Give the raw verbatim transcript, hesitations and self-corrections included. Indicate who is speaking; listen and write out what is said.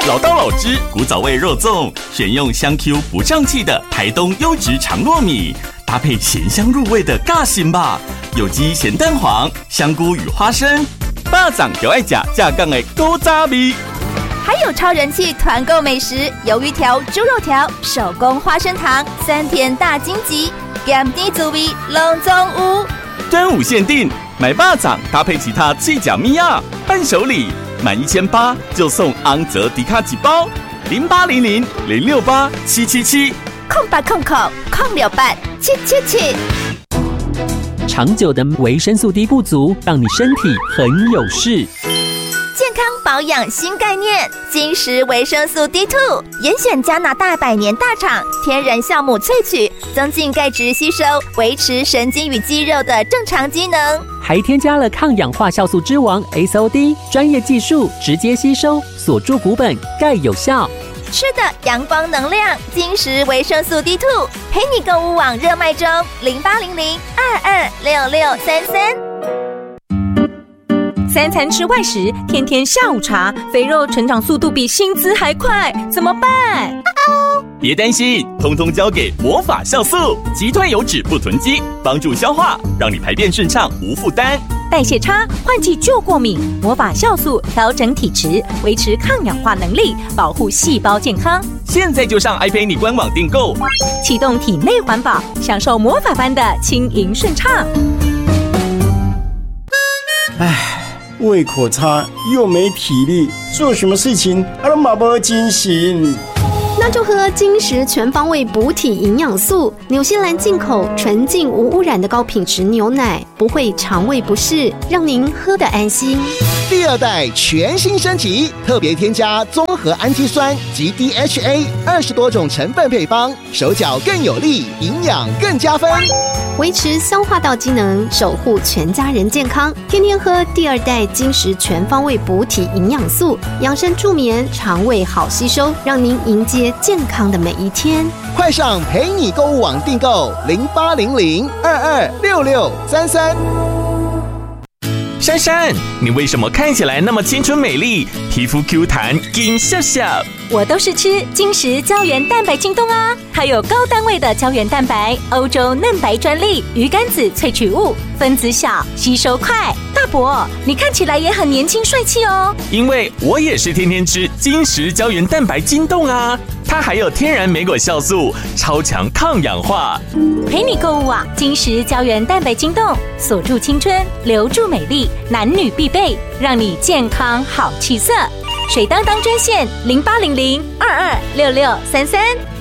Speaker 1: 老道老汁古早味肉粽，选用香 Q 不胀气的台东优质长糯米，搭配咸香入味的尬心吧，有机咸蛋黄、香菇与花生，巴掌就爱夹架杠的古早味。
Speaker 2: 还有超人气团购美食，鱿鱼条、猪肉条、手工花生糖、三天大荆棘，咸甜滋味拢总有。
Speaker 1: 端午限定，买巴掌搭配其他气甲米亚伴手礼，满一千八就送昂泽迪卡几包，零八零零零六八七七七，
Speaker 2: 空八空空空六八七七七。
Speaker 3: 长久的维生素 D 不足，让你身体很有事。
Speaker 2: 健康保养新概念，金石维生素 D 二 严选加拿大百年大厂天然酵母萃取，增进钙质吸收，维持神经与肌肉的正常机能，
Speaker 3: 还添加了抗氧化酵素之王 S O D， 专业技术直接吸收，锁住骨本，钙有效。
Speaker 2: 吃的阳光能量，金石维生素 D 二 陪你购物网热卖中，零八零零二二六六三三。
Speaker 4: 三餐吃外食，天天下午茶，肥肉成长速度比薪资还快，怎么办？
Speaker 1: 别担心，通通交给魔法酵素，击退油脂不囤积，帮助消化，让你排便顺畅无负担。
Speaker 4: 代谢差，换季就过敏，魔法酵素调整体质，维持抗氧化能力，保护细胞健康。
Speaker 1: 现在就上 i 陪你官网订购，
Speaker 4: 启动体内环保，享受魔法般的轻盈顺畅。
Speaker 5: 唉，胃口差又没体力，做什么事情啊都没精神。
Speaker 6: 那就喝金石全方位补体营养素，纽西兰进口纯净无污染的高品质牛奶，不会肠胃不适，让您喝得安心。
Speaker 7: 第二代全新升级，特别添加综合氨基酸及 D H A 二十多种成分配方，手脚更有力，营养更加分，
Speaker 6: 维持消化道机能，守护全家人健康。天天喝第二代金石全方位补体营养素，养生助眠，肠胃好吸收，让您迎接健康的每一天。
Speaker 7: 快上陪你购物网订购零八零零二二六六三三。
Speaker 1: 珊珊，你为什么看起来那么青春美丽，皮肤 Q 弹，紧笑笑？
Speaker 4: 我都是吃金石胶原蛋白晶冻啊，它有高单位的胶原蛋白，欧洲嫩白专利，鱼肝子萃取物，分子小，吸收快。大伯，你看起来也很年轻帅气哦。
Speaker 1: 因为我也是天天吃金石胶原蛋白晶冻啊，它还有天然莓果酵素，超强抗氧化。
Speaker 4: 陪你购物啊，金石胶原蛋白晶冻，锁住青春，留住美丽，男女必备，让你健康好气色。水当当专线零八零零二二六六三三。